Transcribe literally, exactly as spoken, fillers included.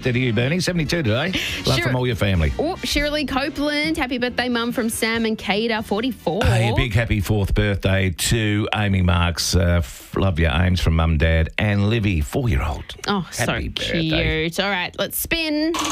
birthday to you, Bernie. seventy-two today. Love Sure. from all your family. Oh, Shirley Copeland. Happy birthday, Mum, from Sam and Kada, forty-four. Hey, a big happy fourth birthday to Amy Marks. Uh, f- love you, Ames, from Mum and Dad. And Livy, four-year-old. Oh, so Happy birthday. cute. All right, let's spin.